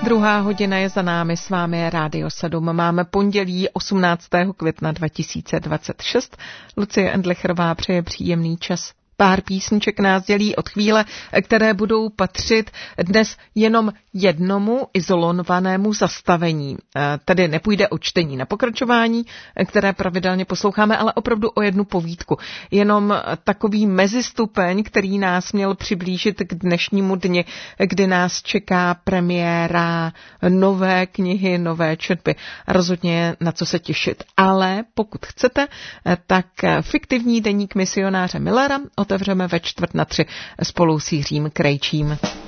Druhá hodina je za námi, s vámi je Rádio 7. Máme pondělí 18. května 2026. Lucie Endlicherová přeje příjemný čas. Pár písniček nás dělí od chvíle, které budou patřit dnes jenom jednomu izolovanému zastavení. Tedy nepůjde o čtení na pokračování, které pravidelně posloucháme, ale opravdu o jednu povídku. Jenom takový mezistupeň, který nás měl přiblížit k dnešnímu dni, kdy nás čeká premiéra nové knihy, nové četby. Rozhodně na co se těšit. Ale pokud chcete, tak fiktivní deník misionáře Millera otevřeme ve 2:45 spolu s Jiřím Krejčím.